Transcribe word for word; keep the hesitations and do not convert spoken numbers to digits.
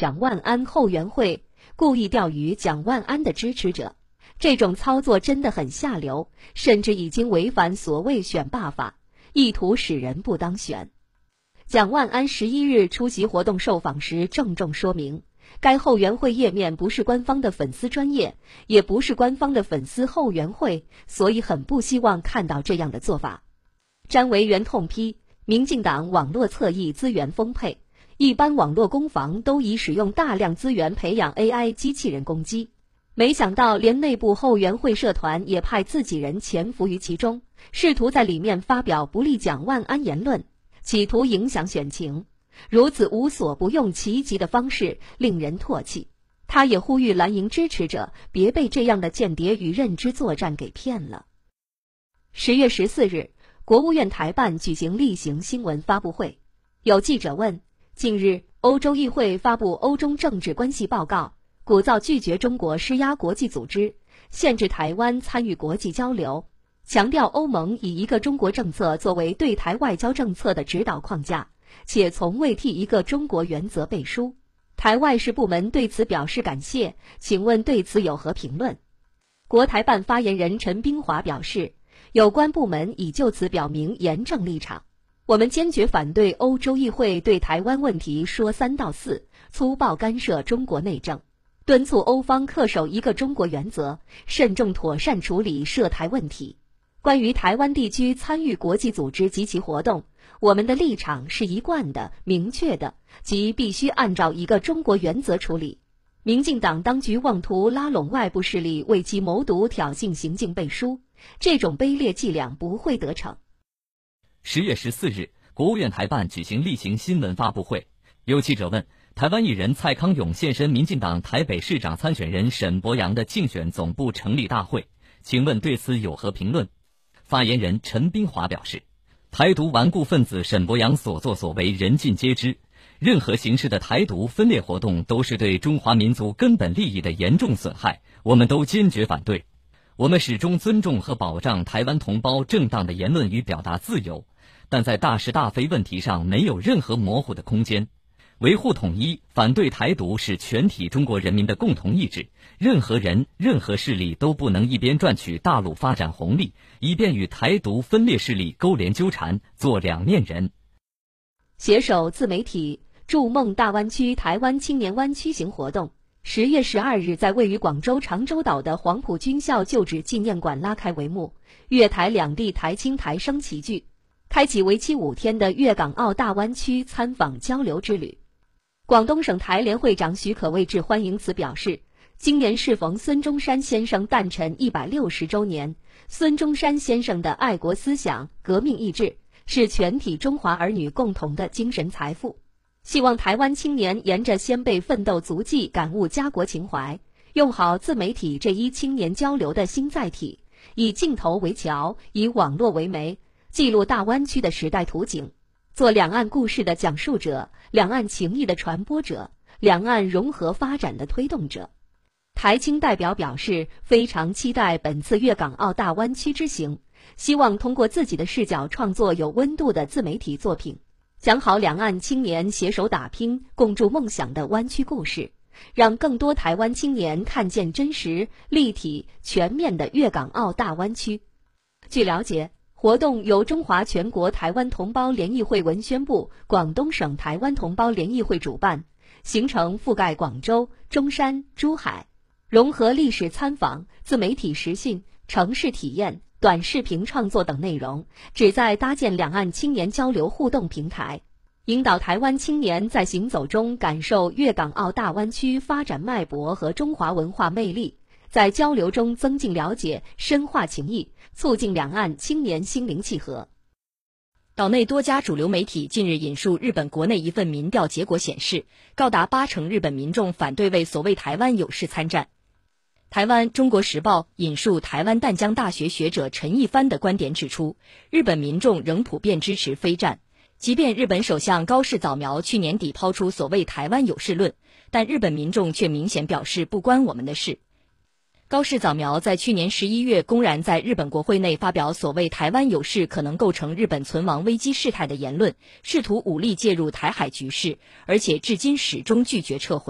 蒋万安后援会，故意钓鱼蒋万安的支持者。这种操作真的很下流，甚至已经违反所谓选罢法，意图使人不当选。蒋万安十一日出席活动受访时郑重说明，该后援会页面不是官方的粉丝专页，也不是官方的粉丝后援会，所以很不希望看到这样的做法。詹维元痛批，民进党网络侧翼资源丰沛，一般网络攻防都已使用大量资源培养 A I 机器人攻击，没想到连内部后援会社团也派自己人潜伏于其中，试图在里面发表不利蒋万安言论，企图影响选情。如此无所不用其极的方式令人唾弃。他也呼吁蓝营支持者别被这样的间谍与认知作战给骗了。十月十四日，国务院台办举行例行新闻发布会，有记者问，近日欧洲议会发布欧中政治关系报告，鼓噪拒绝中国施压国际组织，限制台湾参与国际交流，强调欧盟以一个中国政策作为对台外交政策的指导框架，且从未替一个中国原则背书。台外事部门对此表示感谢，请问对此有何评论？国台办发言人陈冰华表示，有关部门已就此表明严正立场，我们坚决反对欧洲议会对台湾问题说三道四，粗暴干涉中国内政，敦促欧方恪守一个中国原则，慎重妥善处理涉台问题。关于台湾地区参与国际组织及其活动，我们的立场是一贯的、明确的，即必须按照一个中国原则处理。民进党当局妄图拉拢外部势力为其谋独挑衅行径背书，这种卑劣伎俩不会得逞。 十月十四日，国务院台办举行例行新闻发布会，有记者问，台湾艺人蔡康永现身民进党台北市长参选人沈伯洋的竞选总部成立大会，请问对此有何评论？发言人陈冰华表示，台独顽固分子沈伯洋所作所为人尽皆知，任何形式的台独分裂活动都是对中华民族根本利益的严重损害，我们都坚决反对。我们始终尊重和保障台湾同胞正当的言论与表达自由，但在大是大非问题上没有任何模糊的空间。维护统一，反对台独是全体中国人民的共同意志，任何人、任何势力都不能一边赚取大陆发展红利，一边与台独分裂势力勾连纠缠，做两面人。 携手自媒体筑梦大湾区台湾青年湾区行活动，十月十二日在位于广州长洲岛的黄埔军校旧址纪念馆拉开帷幕，粤台两地台青台生齐聚，开启为期五天的粤港澳大湾区参访交流之旅。广东省台联会长许可卫志欢迎此表示，今年适逢孙中山先生诞辰一百六十周年，孙中山先生的爱国思想、革命意志是全体中华儿女共同的精神财富。希望台湾青年沿着先辈奋斗足迹感悟家国情怀，用好自媒体这一青年交流的新载体，以镜头为桥，以网络为媒，记录大湾区的时代图景，做两岸故事的讲述者，两岸情谊的传播者，两岸融合发展的推动者。台青代表表示，非常期待本次粤港澳大湾区之行，希望通过自己的视角创作有温度的自媒体作品，讲好两岸青年携手打拼、共筑梦想的湾区故事，让更多台湾青年看见真实、立体、全面的粤港澳大湾区。据了解，活动由中华全国台湾同胞联谊会文宣部、广东省台湾同胞联谊会主办，行程覆盖广州、中山、珠海，融合历史参访、自媒体实训、城市体验、短视频创作等内容，旨在搭建两岸青年交流互动平台，引导台湾青年在行走中感受粤港澳大湾区发展脉搏和中华文化魅力，在交流中增进了解、深化情谊，促进两岸青年心灵契合。 岛内多家主流媒体近日引述日本国内一份民调结果显示，高达八成日本民众反对为所谓台湾有事参战。台湾《中国时报》引述台湾淡江大学学者陈一帆的观点指出，日本民众仍普遍支持非战。即便日本首相高市早苗去年底抛出所谓台湾有事论，但日本民众却明显表示不关我们的事。高市早苗在去年十一月公然在日本国会内发表所谓台湾有事可能构成日本存亡危机事态的言论，试图武力介入台海局势，而且至今始终拒绝撤回。